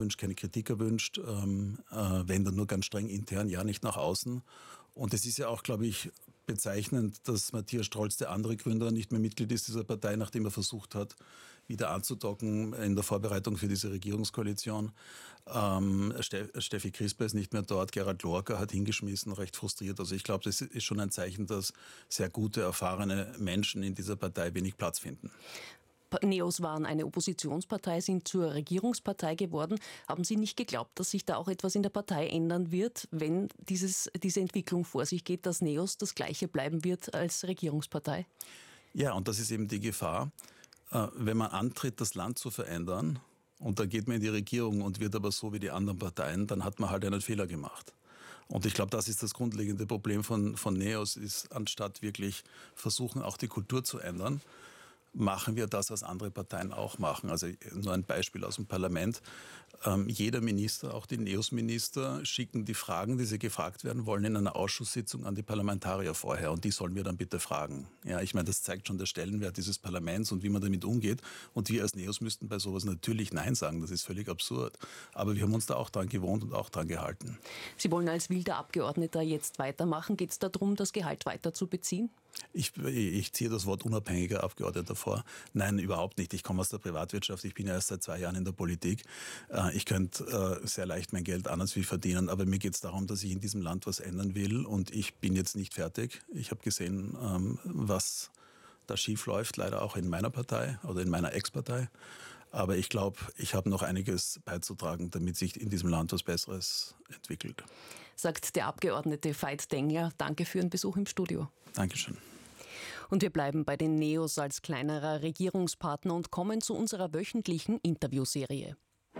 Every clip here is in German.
keine Kritik erwünscht, wenn dann nur ganz streng intern, ja nicht nach außen. Und es ist ja auch, glaube ich, bezeichnend, dass Matthias Strolz, der andere Gründer, nicht mehr Mitglied ist dieser Partei, nachdem er versucht hat, wieder anzudocken in der Vorbereitung für diese Regierungskoalition. Steffi Crisper ist nicht mehr dort, Gerhard Lorca hat hingeschmissen, recht frustriert. Also ich glaube, das ist schon ein Zeichen, dass sehr gute, erfahrene Menschen in dieser Partei wenig Platz finden. NEOS waren eine Oppositionspartei, sind zur Regierungspartei geworden. Haben Sie nicht geglaubt, dass sich da auch etwas in der Partei ändern wird, wenn diese Entwicklung vor sich geht, dass NEOS das Gleiche bleiben wird als Regierungspartei? Ja, und das ist eben die Gefahr, wenn man antritt, das Land zu verändern und dann geht man in die Regierung und wird aber so wie die anderen Parteien, dann hat man halt einen Fehler gemacht. Und ich glaube, das ist das grundlegende Problem von NEOS, ist, anstatt wirklich versuchen, auch die Kultur zu ändern, machen wir das, was andere Parteien auch machen. Also nur ein Beispiel aus dem Parlament. Jeder Minister, auch die NEOS-Minister, schicken die Fragen, die sie gefragt werden wollen, in einer Ausschusssitzung an die Parlamentarier vorher. Und die sollen wir dann bitte fragen. Ja, ich meine, das zeigt schon den Stellenwert dieses Parlaments und wie man damit umgeht. Und wir als NEOS müssten bei sowas natürlich Nein sagen. Das ist völlig absurd. Aber wir haben uns da auch dran gewohnt und auch dran gehalten. Sie wollen als wilder Abgeordneter jetzt weitermachen. Geht es darum, das Gehalt weiter zu beziehen? Ich ziehe das Wort unabhängiger Abgeordneter vor. Nein, überhaupt nicht. Ich komme aus der Privatwirtschaft. Ich bin ja erst seit 2 Jahren in der Politik. Ich könnte sehr leicht mein Geld anders wie verdienen. Aber mir geht es darum, dass ich in diesem Land was ändern will. Und ich bin jetzt nicht fertig. Ich habe gesehen, was da schief läuft, leider auch in meiner Partei oder in meiner Ex-Partei. Aber ich glaube, ich habe noch einiges beizutragen, damit sich in diesem Land was Besseres entwickelt. Sagt der Abgeordnete Veit Dengler. Danke für Ihren Besuch im Studio. Dankeschön. Und wir bleiben bei den NEOS als kleinerer Regierungspartner und kommen zu unserer wöchentlichen Interviewserie.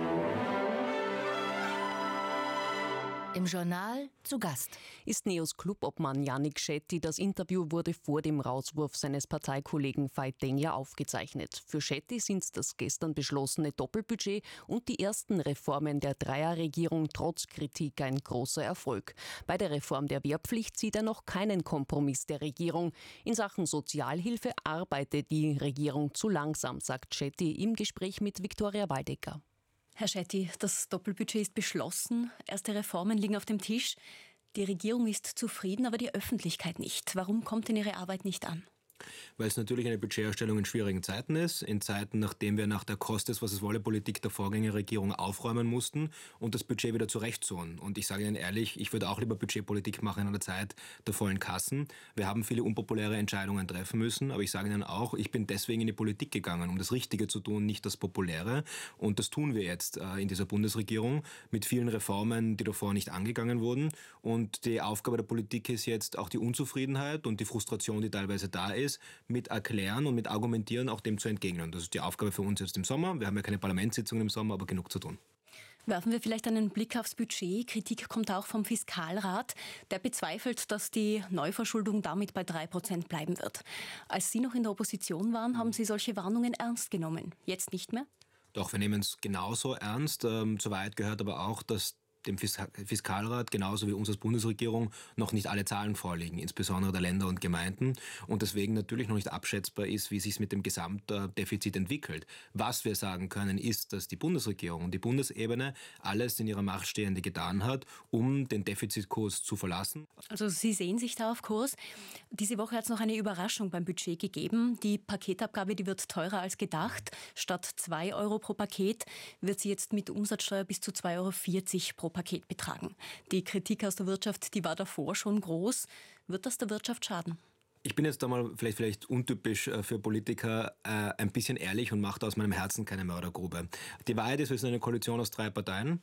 Im Journal zu Gast ist NEOS Clubobmann Yannick Shetty. Das Interview wurde vor dem Rauswurf seines Parteikollegen Veit Dengler aufgezeichnet. Für Shetty sind das gestern beschlossene Doppelbudget und die ersten Reformen der Dreierregierung trotz Kritik ein großer Erfolg. Bei der Reform der Wehrpflicht sieht er noch keinen Kompromiss der Regierung. In Sachen Sozialhilfe arbeitet die Regierung zu langsam, sagt Shetty im Gespräch mit Viktoria Waldecker. Herr Shetty, das Doppelbudget ist beschlossen. Erste Reformen liegen auf dem Tisch. Die Regierung ist zufrieden, aber die Öffentlichkeit nicht. Warum kommt denn Ihre Arbeit nicht an? Weil es natürlich eine Budgeterstellung in schwierigen Zeiten ist, in Zeiten, nachdem wir nach der Kostes, was es wolle, Politik der Vorgängerregierung aufräumen mussten und das Budget wieder zurechtzurren. Und ich sage Ihnen ehrlich, ich würde auch lieber Budgetpolitik machen in einer Zeit der vollen Kassen. Wir haben viele unpopuläre Entscheidungen treffen müssen, aber ich sage Ihnen auch, ich bin deswegen in die Politik gegangen, um das Richtige zu tun, nicht das Populäre. Und das tun wir jetzt in dieser Bundesregierung mit vielen Reformen, die davor nicht angegangen wurden. Und die Aufgabe der Politik ist jetzt auch die Unzufriedenheit und die Frustration, die teilweise da ist, mit Erklären und mit Argumentieren auch dem zu entgegnen. Das ist die Aufgabe für uns jetzt im Sommer. Wir haben ja keine Parlamentssitzungen im Sommer, aber genug zu tun. Werfen wir vielleicht einen Blick aufs Budget. Kritik kommt auch vom Fiskalrat. Der bezweifelt, dass die Neuverschuldung damit bei 3% bleiben wird. Als Sie noch in der Opposition waren, haben Sie solche Warnungen ernst genommen. Jetzt nicht mehr? Doch, wir nehmen es genauso ernst. Soweit gehört aber auch, dass dem Fiskalrat, genauso wie uns als Bundesregierung, noch nicht alle Zahlen vorliegen, insbesondere der Länder und Gemeinden, und deswegen natürlich noch nicht abschätzbar ist, wie sich es mit dem Gesamtdefizit entwickelt. Was wir sagen können, ist, dass die Bundesregierung und die Bundesebene alles in ihrer Macht Stehende getan hat, um den Defizitkurs zu verlassen. Also Sie sehen sich da auf Kurs. Diese Woche hat es noch eine Überraschung beim Budget gegeben. Die Paketabgabe, die wird teurer als gedacht. Statt 2 Euro pro Paket wird sie jetzt mit Umsatzsteuer bis zu 2,40 Euro pro Paket betragen. Die Kritik aus der Wirtschaft, die war davor schon groß. Wird das der Wirtschaft schaden? Ich bin jetzt einmal vielleicht untypisch für Politiker ein bisschen ehrlich und mache da aus meinem Herzen keine Mördergrube. Die Wahrheit ist, wir sind eine Koalition aus 3 Parteien.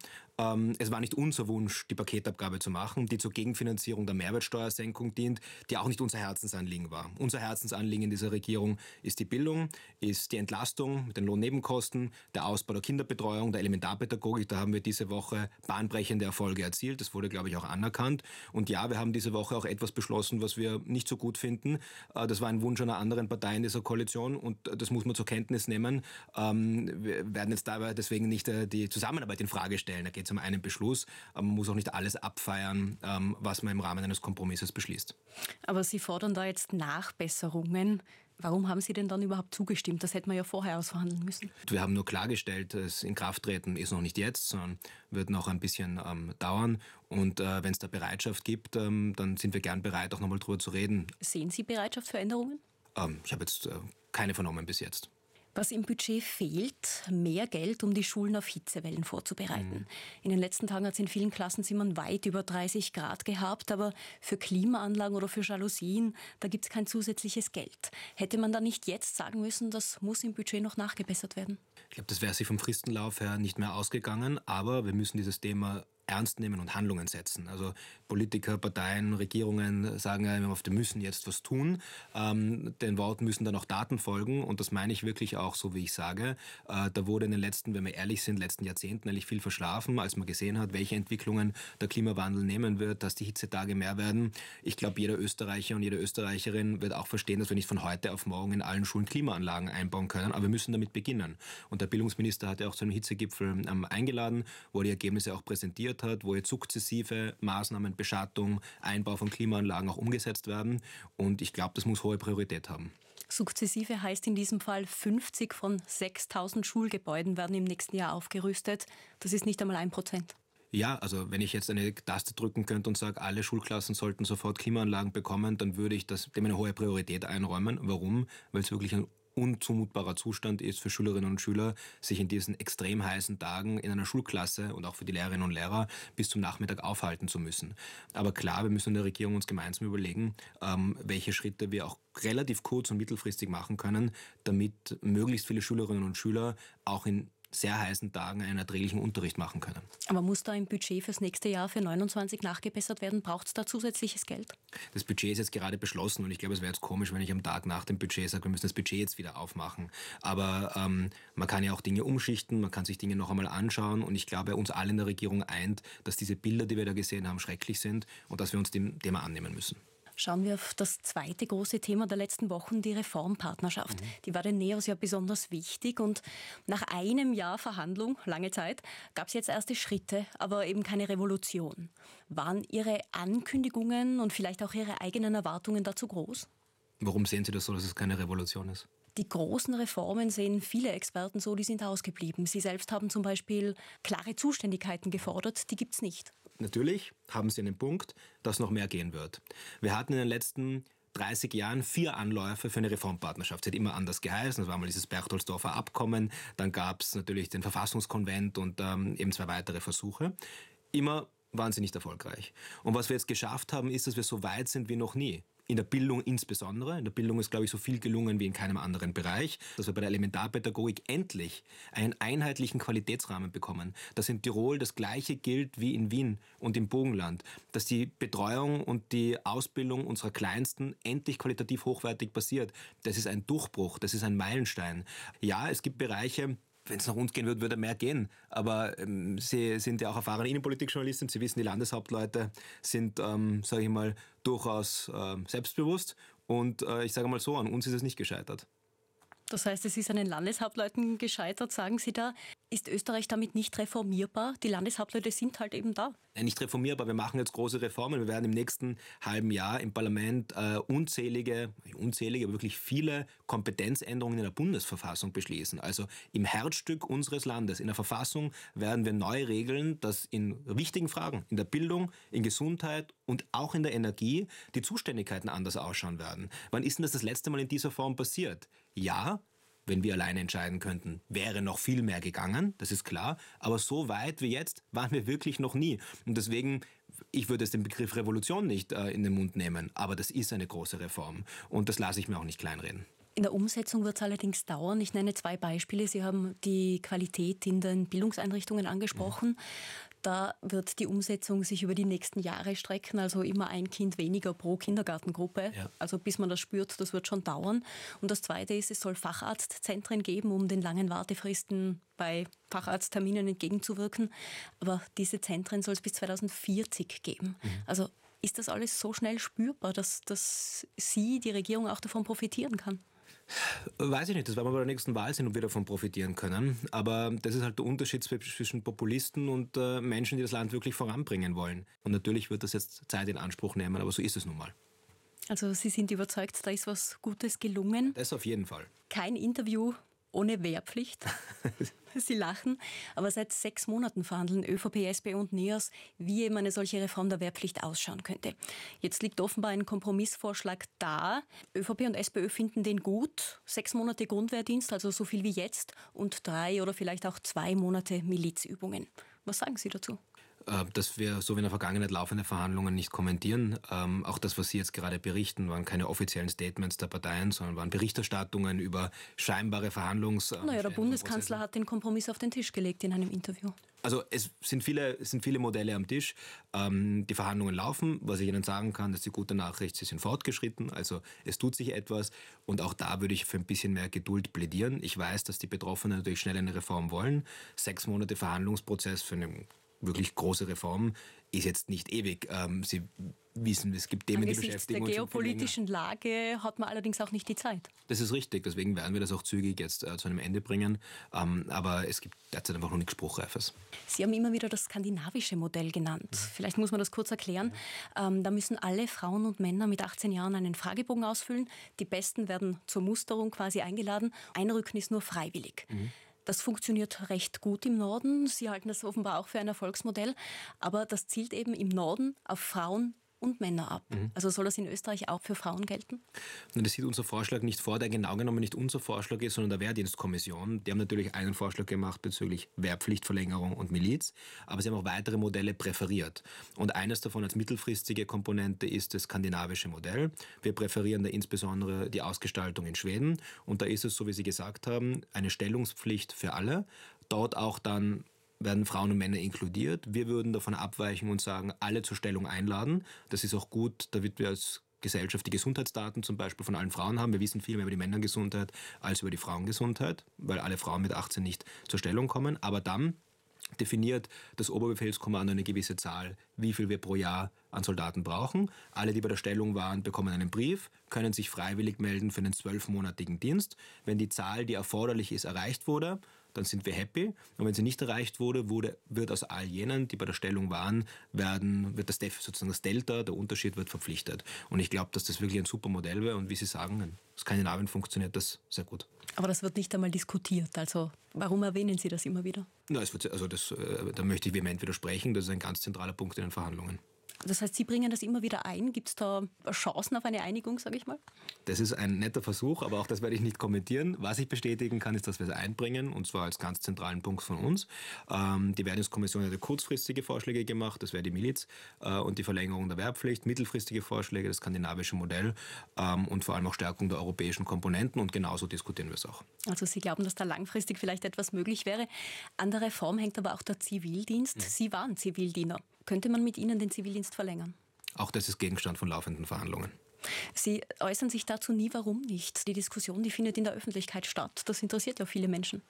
Es war nicht unser Wunsch, die Paketabgabe zu machen, die zur Gegenfinanzierung der Mehrwertsteuersenkung dient, die auch nicht unser Herzensanliegen war. Unser Herzensanliegen in dieser Regierung ist die Bildung, ist die Entlastung mit den Lohnnebenkosten, der Ausbau der Kinderbetreuung, der Elementarpädagogik. Da haben wir diese Woche bahnbrechende Erfolge erzielt. Das wurde, glaube ich, auch anerkannt. Und ja, wir haben diese Woche auch etwas beschlossen, was wir nicht so gut finden. Das war ein Wunsch einer anderen Partei in dieser Koalition und das muss man zur Kenntnis nehmen. Wir werden jetzt dabei deswegen nicht die Zusammenarbeit in Frage stellen. Da geht es um einen Beschluss. Man muss auch nicht alles abfeiern, was man im Rahmen eines Kompromisses beschließt. Aber Sie fordern da jetzt Nachbesserungen. Warum haben Sie denn dann überhaupt zugestimmt? Das hätte man ja vorher ausverhandeln müssen. Wir haben nur klargestellt, das Inkrafttreten ist noch nicht jetzt, sondern wird noch ein bisschen dauern. Und wenn es da Bereitschaft gibt, dann sind wir gern bereit, auch nochmal drüber zu reden. Sehen Sie Bereitschaft für Änderungen? Ich habe jetzt keine vernommen bis jetzt. Was im Budget fehlt, mehr Geld, um die Schulen auf Hitzewellen vorzubereiten. In den letzten Tagen hat es in vielen Klassenzimmern weit über 30 Grad gehabt, aber für Klimaanlagen oder für Jalousien, da gibt es kein zusätzliches Geld. Hätte man da nicht jetzt sagen müssen, das muss im Budget noch nachgebessert werden? Ich glaube, das wäre sich vom Fristenlauf her nicht mehr ausgegangen, aber wir müssen dieses Thema ernst nehmen und Handlungen setzen. Also Politiker, Parteien, Regierungen sagen ja immer, wir müssen jetzt was tun. Den Worten müssen dann auch Taten folgen und das meine ich wirklich auch so, wie ich sage. Da wurde in den letzten, wenn wir ehrlich sind, letzten Jahrzehnten eigentlich viel verschlafen, als man gesehen hat, welche Entwicklungen der Klimawandel nehmen wird, dass die Hitzetage mehr werden. Ich glaube, jeder Österreicher und jede Österreicherin wird auch verstehen, dass wir nicht von heute auf morgen in allen Schulen Klimaanlagen einbauen können, aber wir müssen damit beginnen. Und der Bildungsminister hat ja auch zu einem Hitzegipfel eingeladen, wo er die Ergebnisse auch präsentiert hat, wo jetzt sukzessive Maßnahmen, Beschattung, Einbau von Klimaanlagen auch umgesetzt werden. Und ich glaube, das muss hohe Priorität haben. Sukzessive heißt in diesem Fall 50 von 6.000 Schulgebäuden werden im nächsten Jahr aufgerüstet. Das ist nicht einmal 1%. Ja, also wenn ich jetzt eine Taste drücken könnte und sage, alle Schulklassen sollten sofort Klimaanlagen bekommen, dann würde ich dem eine hohe Priorität einräumen. Warum? Weil es wirklich ein unzumutbarer Zustand ist für Schülerinnen und Schüler, sich in diesen extrem heißen Tagen in einer Schulklasse und auch für die Lehrerinnen und Lehrer bis zum Nachmittag aufhalten zu müssen. Aber klar, wir müssen in der Regierung uns gemeinsam überlegen, welche Schritte wir auch relativ kurz- und mittelfristig machen können, damit möglichst viele Schülerinnen und Schüler auch in sehr heißen Tagen einen erträglichen Unterricht machen können. Aber muss da im Budget fürs nächste Jahr für 29 nachgebessert werden? Braucht es da zusätzliches Geld? Das Budget ist jetzt gerade beschlossen und ich glaube, es wäre jetzt komisch, wenn ich am Tag nach dem Budget sage, wir müssen das Budget jetzt wieder aufmachen. Aber man kann ja auch Dinge umschichten, man kann sich Dinge noch einmal anschauen und ich glaube, uns alle in der Regierung eint, dass diese Bilder, die wir da gesehen haben, schrecklich sind und dass wir uns dem Thema annehmen müssen. Schauen wir auf das zweite große Thema der letzten Wochen, die Reformpartnerschaft. Die war den Neos ja besonders wichtig und nach einem Jahr Verhandlung, lange Zeit, gab es jetzt erste Schritte, aber eben keine Revolution. Waren Ihre Ankündigungen und vielleicht auch Ihre eigenen Erwartungen dazu groß? Warum sehen Sie das so, dass es keine Revolution ist? Die großen Reformen sehen viele Experten so, die sind ausgeblieben. Sie selbst haben zum Beispiel klare Zuständigkeiten gefordert, die gibt es nicht. Natürlich haben Sie einen Punkt, dass noch mehr gehen wird. Wir hatten in den letzten 30 Jahren 4 Anläufe für eine Reformpartnerschaft. Sie hat immer anders geheißen. Das war mal dieses Berchtoldsdorfer Abkommen. Dann gab es natürlich den Verfassungskonvent und eben 2 weitere Versuche. Immer waren sie nicht erfolgreich. Und was wir jetzt geschafft haben, ist, dass wir so weit sind wie noch nie. In der Bildung insbesondere. In der Bildung ist, glaube ich, so viel gelungen wie in keinem anderen Bereich, dass wir bei der Elementarpädagogik endlich einen einheitlichen Qualitätsrahmen bekommen, dass in Tirol das Gleiche gilt wie in Wien und im Burgenland, dass die Betreuung und die Ausbildung unserer Kleinsten endlich qualitativ hochwertig passiert. Das ist ein Durchbruch, das ist ein Meilenstein. Ja, es gibt Bereiche, wenn es nach uns gehen würde, würde mehr gehen. Aber Sie sind ja auch erfahrene Innenpolitikjournalistin. Sie wissen, die Landeshauptleute sind, sage ich mal, durchaus selbstbewusst. Und ich sage mal so, an uns ist es nicht gescheitert. Das heißt, es ist an den Landeshauptleuten gescheitert, sagen Sie da. Ist Österreich damit nicht reformierbar? Die Landeshauptleute sind halt eben da. Nicht reformierbar, wir machen jetzt große Reformen. Wir werden im nächsten halben Jahr im Parlament unzählige, aber wirklich viele Kompetenzänderungen in der Bundesverfassung beschließen. Also im Herzstück unseres Landes, in der Verfassung, werden wir neu regeln, dass in wichtigen Fragen, in der Bildung, in Gesundheit und auch in der Energie, die Zuständigkeiten anders ausschauen werden. Wann ist denn das letzte Mal in dieser Form passiert? Ja, wenn wir alleine entscheiden könnten, wäre noch viel mehr gegangen, das ist klar. Aber so weit wie jetzt waren wir wirklich noch nie. Und deswegen, ich würde jetzt den Begriff Revolution nicht in den Mund nehmen, aber das ist eine große Reform. Und das lasse ich mir auch nicht kleinreden. In der Umsetzung wird es allerdings dauern. Ich nenne 2 Beispiele. Sie haben die Qualität in den Bildungseinrichtungen angesprochen. Da wird die Umsetzung sich über die nächsten Jahre strecken, also immer ein Kind weniger pro Kindergartengruppe. Ja. Also bis man das spürt, das wird schon dauern. Und das Zweite ist, es soll Facharztzentren geben, um den langen Wartefristen bei Facharztterminen entgegenzuwirken. Aber diese Zentren soll es bis 2040 geben. Also ist das alles so schnell spürbar, dass Sie, die Regierung, auch davon profitieren kann? Weiß ich nicht, das werden wir bei der nächsten Wahl sehen, ob wir davon profitieren können. Aber das ist halt der Unterschied zwischen Populisten und Menschen, die das Land wirklich voranbringen wollen. Und natürlich wird das jetzt Zeit in Anspruch nehmen, aber so ist es nun mal. Also Sie sind überzeugt, da ist was Gutes gelungen. Das auf jeden Fall. Kein Interview ohne Wehrpflicht. Sie lachen. Aber seit 6 Monaten verhandeln ÖVP, SP und NEOS, wie eben eine solche Reform der Wehrpflicht ausschauen könnte. Jetzt liegt offenbar ein Kompromissvorschlag da. ÖVP und SPÖ finden den gut. 6 Monate Grundwehrdienst, also so viel wie jetzt, und 3 oder vielleicht auch 2 Monate Milizübungen. Was sagen Sie dazu? Dass wir so wie in der Vergangenheit laufende Verhandlungen nicht kommentieren. Auch das, was Sie jetzt gerade berichten, waren keine offiziellen Statements der Parteien, sondern waren Berichterstattungen über scheinbare Verhandlungs... Naja, der Bundeskanzler hat den Kompromiss auf den Tisch gelegt in einem Interview. Also es sind viele Modelle am Tisch. Die Verhandlungen laufen. Was ich Ihnen sagen kann, das ist die gute Nachricht, sie sind fortgeschritten. Also es tut sich etwas. Und auch da würde ich für ein bisschen mehr Geduld plädieren. Ich weiß, dass die Betroffenen natürlich schnell eine Reform wollen. 6 Monate Verhandlungsprozess für eine wirklich große Reform ist jetzt nicht ewig. Sie wissen, es gibt Themen, die beschäftigen uns. Angesichts der geopolitischen Lage hat man allerdings auch nicht die Zeit. Das ist richtig, deswegen werden wir das auch zügig jetzt zu einem Ende bringen. Aber es gibt derzeit einfach noch nichts Spruchreifes. Sie haben immer wieder das skandinavische Modell genannt. Vielleicht muss man das kurz erklären. Da müssen alle Frauen und Männer mit 18 Jahren einen Fragebogen ausfüllen. Die Besten werden zur Musterung quasi eingeladen. Einrücken ist nur freiwillig. Das funktioniert recht gut im Norden. Sie halten das offenbar auch für ein Erfolgsmodell. Aber das zielt eben im Norden auf Frauen und Männer ab. Also soll das in Österreich auch für Frauen gelten? Das sieht unser Vorschlag nicht vor, der genau genommen nicht unser Vorschlag ist, sondern der Wehrdienstkommission. Die haben natürlich einen Vorschlag gemacht bezüglich Wehrpflichtverlängerung und Miliz, aber sie haben auch weitere Modelle präferiert. Und eines davon als mittelfristige Komponente ist das skandinavische Modell. Wir präferieren da insbesondere die Ausgestaltung in Schweden. Und da ist es, so wie Sie gesagt haben, eine Stellungspflicht für alle. Dort auch dann werden Frauen und Männer inkludiert. Wir würden davon abweichen und sagen, alle zur Stellung einladen. Das ist auch gut, damit wir als Gesellschaft die Gesundheitsdaten zum Beispiel von allen Frauen haben. Wir wissen viel mehr über die Männergesundheit als über die Frauengesundheit, weil alle Frauen mit 18 nicht zur Stellung kommen. Aber dann definiert das Oberbefehlskommando eine gewisse Zahl, wie viel wir pro Jahr an Soldaten brauchen. Alle, die bei der Stellung waren, bekommen einen Brief, können sich freiwillig melden für einen 12-monatigen Dienst. Wenn die Zahl, die erforderlich ist, erreicht wurde, dann sind wir happy. Und wenn sie nicht erreicht wurde, wird aus all jenen, die bei der Stellung waren, wird sozusagen das Delta, der Unterschied wird verpflichtet. Und ich glaube, dass das wirklich ein super Modell wäre. Und wie Sie sagen, in Skandinavien funktioniert das sehr gut. Aber das wird nicht einmal diskutiert. Also warum erwähnen Sie das immer wieder? Na, da möchte ich vehement widersprechen. Das ist ein ganz zentraler Punkt in den Verhandlungen. Das heißt, Sie bringen das immer wieder ein. Gibt es da Chancen auf eine Einigung, sage ich mal? Das ist ein netter Versuch, aber auch das werde ich nicht kommentieren. Was ich bestätigen kann, ist, dass wir es einbringen, und zwar als ganz zentralen Punkt von uns. Die Wehrdienstkommission hat kurzfristige Vorschläge gemacht, das wäre die Miliz und die Verlängerung der Wehrpflicht, mittelfristige Vorschläge, das skandinavische Modell und vor allem auch Stärkung der europäischen Komponenten, und genauso diskutieren wir es auch. Also Sie glauben, dass da langfristig vielleicht etwas möglich wäre. An der Reform hängt aber auch der Zivildienst. Sie waren Zivildiener. Könnte man mit Ihnen den Zivildienst verlängern? Auch das ist Gegenstand von laufenden Verhandlungen. Sie äußern sich dazu nie, warum nicht. Die Diskussion, die findet in der Öffentlichkeit statt. Das interessiert ja viele Menschen.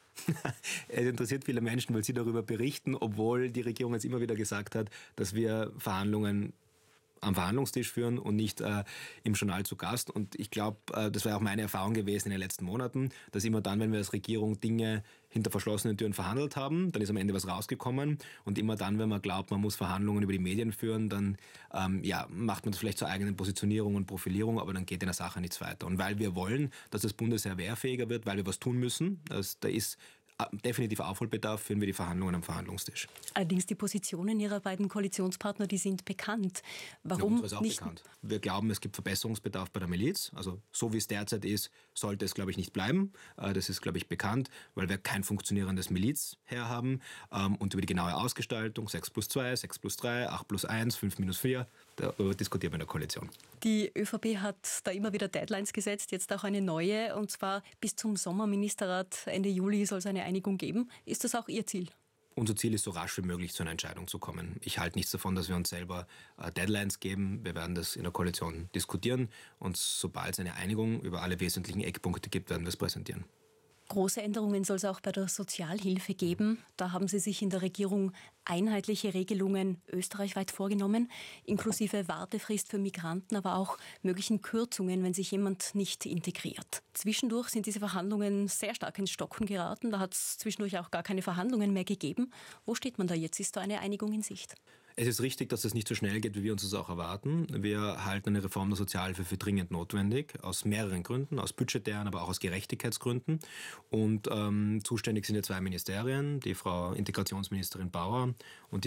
Es interessiert viele Menschen, weil sie darüber berichten, obwohl die Regierung jetzt immer wieder gesagt hat, dass wir Verhandlungen am Verhandlungstisch führen und nicht im Journal zu Gast. Und ich glaube, das war auch meine Erfahrung gewesen in den letzten Monaten, dass immer dann, wenn wir als Regierung Dinge hinter verschlossenen Türen verhandelt haben, dann ist am Ende was rausgekommen. Und immer dann, wenn man glaubt, man muss Verhandlungen über die Medien führen, dann macht man das vielleicht zur eigenen Positionierung und Profilierung, aber dann geht in der Sache nichts weiter. Und weil wir wollen, dass das Bundesheer wehrfähiger wird, weil wir was tun müssen, da ist definitiv Aufholbedarf, führen wir die Verhandlungen am Verhandlungstisch. Allerdings die Positionen Ihrer beiden Koalitionspartner, die sind bekannt. Warum ist auch nicht? Bekannt. Wir glauben, es gibt Verbesserungsbedarf bei der Miliz. Also so wie es derzeit ist, sollte es, glaube ich, nicht bleiben. Das ist, glaube ich, bekannt, weil wir kein funktionierendes Milizheer haben. Und über die genaue Ausgestaltung, 6+2, 6+3, 8+1, 5-4, darüber diskutieren wir in der Koalition. Die ÖVP hat da immer wieder Deadlines gesetzt, jetzt auch eine neue, und zwar bis zum Sommerministerrat Ende Juli soll es eine Einigung geben. Ist das auch Ihr Ziel? Unser Ziel ist, so rasch wie möglich zu einer Entscheidung zu kommen. Ich halte nichts davon, dass wir uns selber Deadlines geben. Wir werden das in der Koalition diskutieren, und sobald es eine Einigung über alle wesentlichen Eckpunkte gibt, werden wir es präsentieren. Große Änderungen soll es auch bei der Sozialhilfe geben. Da haben Sie sich in der Regierung einheitliche Regelungen österreichweit vorgenommen, inklusive Wartefrist für Migranten, aber auch möglichen Kürzungen, wenn sich jemand nicht integriert. Zwischendurch sind diese Verhandlungen sehr stark ins Stocken geraten. Da hat es zwischendurch auch gar keine Verhandlungen mehr gegeben. Wo steht man da jetzt? Ist da eine Einigung in Sicht? Es ist richtig, dass es nicht so schnell geht, wie wir uns das auch erwarten. Wir halten eine Reform der Sozialhilfe für dringend notwendig, aus mehreren Gründen, aus budgetären, aber auch aus Gerechtigkeitsgründen. Und zuständig sind ja 2 Ministerien, die Frau Integrationsministerin Bauer und